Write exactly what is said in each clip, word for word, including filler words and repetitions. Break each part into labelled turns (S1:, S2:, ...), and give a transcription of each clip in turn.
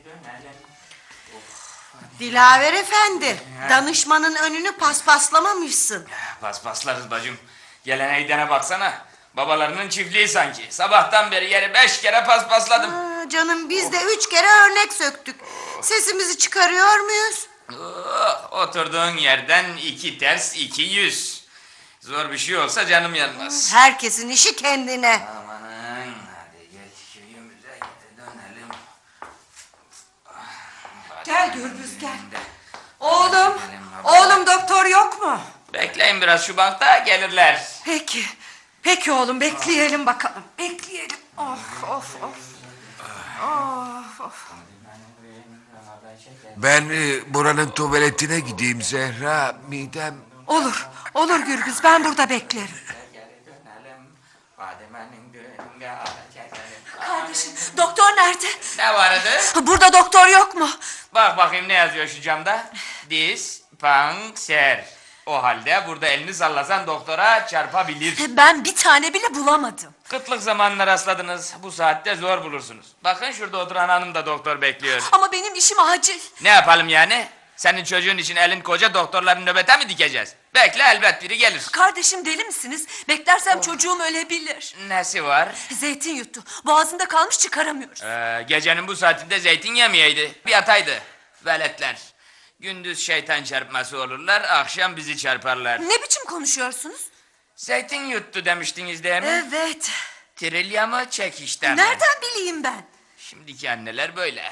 S1: Dilaver efendi, danışmanın önünü paspaslamamışsın.
S2: Paspaslarız bacım. Gelene gidene baksana. Babalarının çiftliği sanki. Sabahtan beri yeri beş kere paspasladım.
S1: Aa, canım biz de üç kere örnek söktük. Sesimizi çıkarıyor muyuz?
S2: Oh, oturduğun yerden iki ters iki yüz. Zor bir şey olsa canım yanmaz.
S1: Herkesin işi kendine.
S2: Amanın, hadi geç köyümüze dönelim.
S3: Gel Gürbüz gel. Oğlum, oğlum doktor yok mu?
S2: Bekleyin biraz şu bankta gelirler.
S3: Peki, peki oğlum bekleyelim bakalım. Bekleyelim. Of of of. Of of.
S4: Ben e, buranın tuvaletine gideyim Zehra. Midem...
S3: Olur, olur Gürbüz ben burada beklerim. Kardeşim doktor nerede?
S2: Ne vardı?
S3: Burada doktor yok mu?
S2: Bak bakayım ne yazıyor şu camda. Dispanser. O halde burada elini sallasan doktora çarpabilir.
S3: Ben bir tane bile bulamadım.
S2: Kıtlık zamanına rastladınız. Bu saatte zor bulursunuz. Bakın şurada oturan hanım da doktor bekliyor.
S3: Ama benim işim acil.
S2: Ne yapalım yani? Senin çocuğun için elin koca doktorların nöbete mi dikeceğiz? Bekle elbet biri gelir.
S3: Kardeşim deli misiniz? Beklersem çocuğum ölebilir.
S2: Nesi var?
S3: Zeytin yuttu. Boğazında kalmış çıkaramıyoruz.
S2: Ee, gecenin bu saatinde zeytin yemeyeydi. Bir yataydı. Veletler. Gündüz şeytan çarpması olurlar, akşam bizi çarparlar.
S3: Ne biçim konuşuyorsunuz?
S2: Zeytin yuttu demiştiniz değil mi?
S3: Evet.
S2: Trilya mı çekişte mi?
S3: Nereden bileyim ben?
S2: Şimdiki anneler böyle.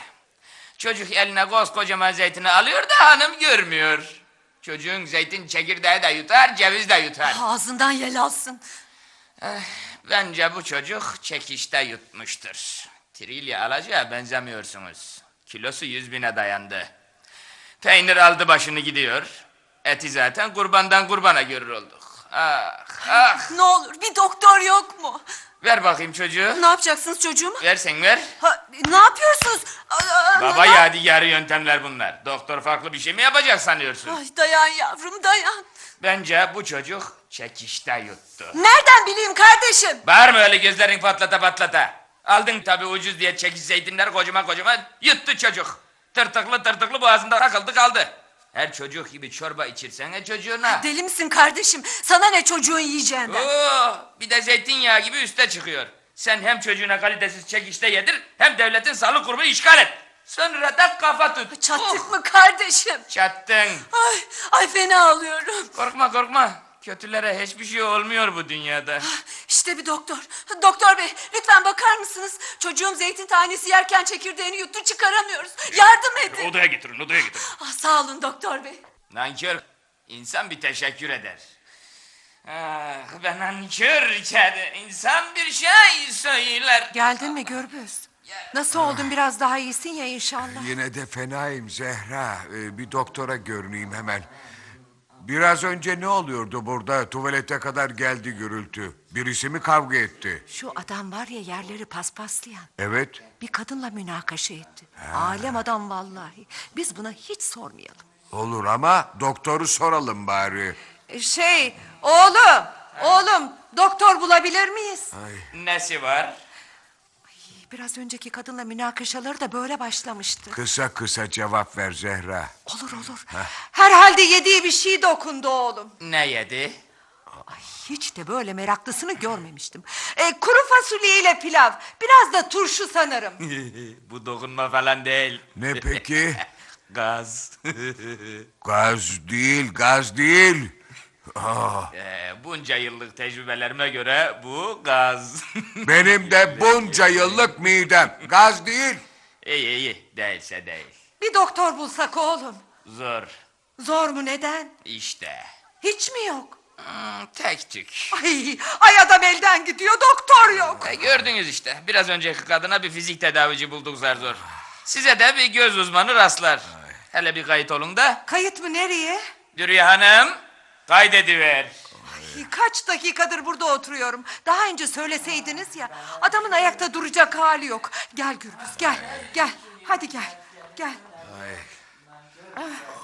S2: Çocuk eline koskocaman zeytini alıyor da hanım görmüyor. Çocuğun zeytin çekirdeği de yutar, ceviz de yutar.
S3: Ağzından yel alsın.
S2: Eh, bence bu çocuk çekişte yutmuştur. Trilya alacağı benzemiyorsunuz. Kilosu yüz bine dayandı. Peynir aldı başını gidiyor. Eti zaten kurbandan kurbana görür olduk. Ah ah.
S3: Ne olur bir doktor yok mu?
S2: Ver bakayım çocuğu.
S3: Ne yapacaksınız çocuğumu?
S2: Versen ver.
S3: Ha, ne yapıyorsunuz? Aa,
S2: Baba
S3: ne-
S2: yadigarı yöntemler bunlar. Doktor farklı bir şey mi yapacak sanıyorsun?
S3: Ay dayan yavrum dayan.
S2: Bence bu çocuk çekişte yuttu.
S3: Nereden bileyim kardeşim?
S2: Bağırma öyle gözlerin patlata patlata. Aldın tabii ucuz diye çekiş zeytinler kocaman kocaman yuttu çocuk. Tırtıklı tırtıklı boğazında takıldı kaldı. Her çocuk gibi çorba içirsene çocuğuna.
S3: Deli misin kardeşim? Sana ne çocuğun yiyeceğinden?
S2: Oo, bir de zeytinyağı gibi üste çıkıyor. Sen hem çocuğuna kalitesiz çekişte yedir hem devletin sağlık kurumu işgal et. Sonra da kafa tut.
S3: Çattık
S2: Oh,
S3: mı kardeşim?
S2: çattın.
S3: Ay, ay fena alıyorum.
S2: Korkma korkma. Kötülere hiçbir şey olmuyor bu dünyada.
S3: İşte bir doktor. Doktor bey lütfen bakar mısınız? Çocuğum zeytin tanesi yerken çekirdeğini yuttu çıkaramıyoruz. Yardım edin.
S2: Odaya getirin odaya getirin.
S3: Ah, sağ olun doktor bey.
S2: Nankör. İnsan bir teşekkür eder. Ah, ben nankör içeri. İnsan bir şey söyler.
S3: Geldin mi Gürbüz? Nasıl oldun biraz daha iyisin ya inşallah.
S4: Yine de fenayım Zehra. Ee, bir doktora görüneyim hemen. Biraz önce ne oluyordu burada? Tuvalete kadar geldi gürültü. Birisi mi kavga etti?
S3: Şu adam var ya yerleri paspaslayan.
S4: Evet.
S3: Bir kadınla münakaşa etti. Alem adam vallahi. Biz buna hiç sormayalım.
S4: Olur ama doktoru soralım bari.
S3: Şey oğlum. Oğlum doktor bulabilir miyiz?
S2: Nesi var?
S3: Biraz önceki kadınla münakaşaları da böyle başlamıştı.
S4: Kısa kısa cevap ver Zehra.
S3: Olur olur. Herhalde yediği bir şey dokundu oğlum.
S2: Ne yedi?
S3: Ay, hiç de böyle meraklısını görmemiştim. E, kuru fasulyeyle pilav. Biraz da turşu sanırım.
S2: Bu dokunma falan değil.
S4: Ne peki?
S2: Gaz.
S4: Gaz değil, gaz değil. Ah,
S2: Ee, bunca yıllık tecrübelerime göre bu gaz.
S4: benim de bunca yıllık midem. Gaz değil.
S2: İyi iyi değilse değil.
S3: Bir doktor bulsak oğlum.
S2: Zor.
S3: Zor mu neden?
S2: İşte.
S3: Hiç mi yok?
S2: Hmm, tek tük.
S3: Ay, ay adam elden gidiyor doktor yok.
S2: E, gördünüz işte. Biraz önceki kadına bir fizik tedavici bulduk zar zor. Size de bir göz uzmanı rastlar. Hele bir kayıt olun da.
S3: Kayıt mı nereye?
S2: Dürüye Hanım kaydediver.
S3: Ay, kaç dakikadır burada oturuyorum. Daha önce söyleseydiniz ya. Adamın ayakta duracak hali yok. Gel Gürbüz gel gel. Hadi gel gel. Ah.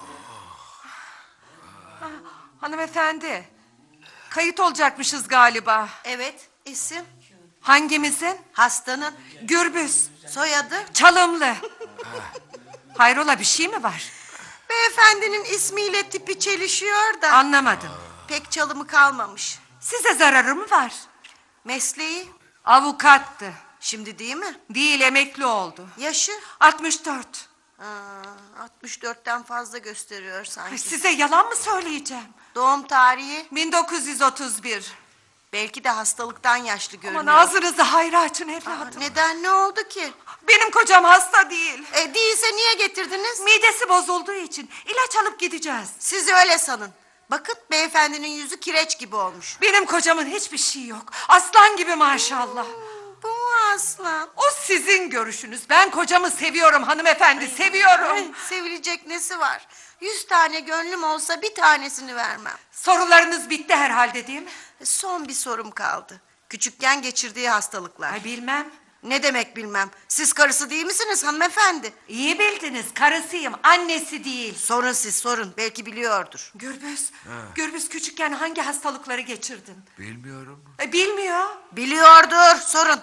S3: Ah, hanımefendi. Kayıt olacakmışız galiba.
S1: Evet, isim
S3: Hangimizin?
S1: hastanın
S3: Gürbüz.
S1: soyadı.
S3: Çalımlı. Hayrola bir şey mi var?
S1: Beyefendinin ismiyle tipi çelişiyor da.
S3: Anlamadım.
S1: Pek çalımı kalmamış.
S3: Size zararı mı var?
S1: Mesleği
S3: Avukattı.
S1: şimdi değil mi?
S3: Değil, emekli oldu.
S1: Yaşı
S3: altmış dört.
S1: Aa, altmış dörtten fazla gösteriyor
S3: Ay,
S1: sanki.
S3: size yalan mı söyleyeceğim?
S1: Doğum tarihi
S3: bin dokuz yüz otuz bir.
S1: belki de hastalıktan yaşlı görünüyor.
S3: Aman ağzınızı hayra açın
S1: Aa,
S3: evladım.
S1: neden, ne oldu ki?
S3: Benim kocam hasta değil.
S1: E, değilse niye getirdiniz?
S3: Midesi bozulduğu için ilaç alıp gideceğiz.
S1: Siz öyle sanın. Bakın beyefendinin yüzü kireç gibi olmuş.
S3: Benim kocamın hiçbir şey yok. Aslan gibi maşallah.
S1: Bu mu aslan?
S3: O sizin görüşünüz. Ben kocamı seviyorum hanımefendi, seviyorum.
S1: Ay, sevilecek nesi var? Yüz tane gönlüm olsa bir tanesini vermem.
S3: Sorularınız bitti herhalde değil mi?
S1: Son bir sorum kaldı. Küçükken geçirdiği hastalıklar.
S3: Ay bilmem.
S1: Ne demek bilmem. Siz karısı değil misiniz hanımefendi?
S3: İyi bildiniz, karısıyım, annesi değil.
S1: Sorun siz sorun. Belki biliyordur.
S3: Gürbüz, Gürbüz küçükken hangi hastalıkları geçirdin?
S4: Bilmiyorum.
S3: E, bilmiyor.
S1: Biliyordur. Sorun.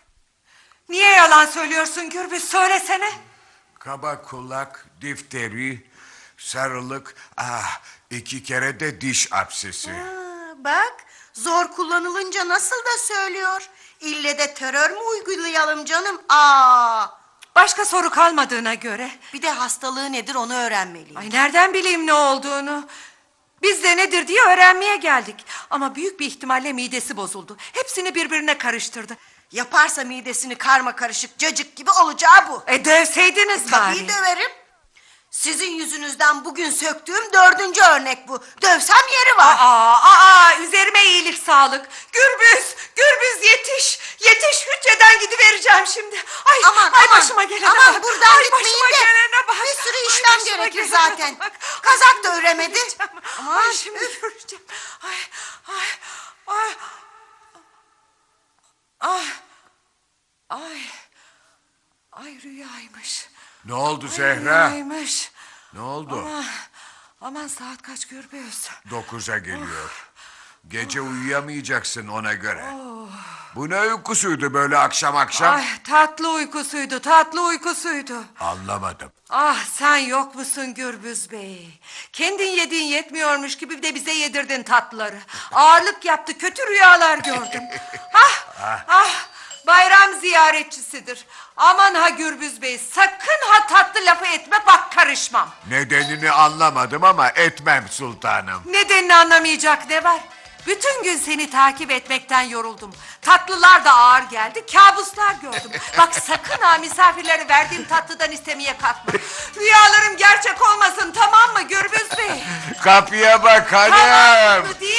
S3: Niye yalan söylüyorsun Gürbüz? Söylesene.
S4: Kaba kulak, difteri, sarılık, ah, iki kere de diş absesi.
S1: Aa, bak zor kullanılınca nasıl da söylüyor. İlle de terör mü uygulayalım canım? Aa,
S3: Başka soru kalmadığına göre.
S1: bir de hastalığı nedir onu öğrenmeliyim.
S3: Ay nereden bileyim ne olduğunu? Biz de nedir diye öğrenmeye geldik. Ama büyük bir ihtimalle midesi bozuldu. Hepsini birbirine karıştırdı.
S1: Yaparsa midesini karma karışık cacık gibi olacağı bu.
S3: E dövseydiniz
S1: Tabii
S3: bari.
S1: döverim. Sizin yüzünüzden bugün söktüğüm dördüncü örnek bu. Dövsem yeri var.
S3: Aa, aa, üzerime iyilik sağlık. Gürbüz, Gürbüz yetiş. Yetiş hücreden gidivereceğim şimdi. Ay,
S1: Aman,
S3: ay
S1: aman,
S3: başıma gelene
S1: aman,
S3: bak.
S1: buradan
S3: Ay,
S1: gitmeyin
S3: başıma
S1: de.
S3: gelene bak.
S1: Bir sürü
S3: Ay,
S1: işlem
S3: başıma
S1: gerekir
S3: gelene
S1: zaten.
S3: bak.
S1: Kazak da
S3: Ay,
S1: öremedi.
S3: göreceğim.
S1: Aman,
S3: Ay şimdi
S1: üf.
S3: göreceğim. Ay, ay, ay. Ay, ay. Ay rüyaymış.
S4: Ne oldu
S3: Ay,
S4: Zehra?
S3: rüyaymış.
S4: Ne oldu?
S3: Aman, aman saat kaç Gürbüz?
S4: Dokuza geliyor. Gece uyuyamayacaksın ona göre. Bu ne uykusuydu böyle akşam akşam?
S3: Ay tatlı uykusuydu, tatlı uykusuydu.
S4: Anlamadım.
S3: Ah sen yok musun Gürbüz Bey? Kendin yediğin yetmiyormuş gibi bir de bize yedirdin tatlıları. Ağırlık yaptı, kötü rüyalar gördüm. ah, ah, bayram ziyaretçisidir. Aman ha Gürbüz Bey, sakın ha tatlı lafı etme, bak karışmam.
S4: Nedenini anlamadım ama etmem sultanım.
S3: Nedenini anlamayacak ne var? Bütün gün seni takip etmekten yoruldum. Tatlılar da ağır geldi, kabuslar gördüm. Bak sakın ha misafirlere verdiğim tatlıdan istemeye kalkma. Rüyalarım gerçek olmasın, tamam mı Gürbüz Bey?
S4: Kapıya bak hanım.
S3: Tamam mı? Değil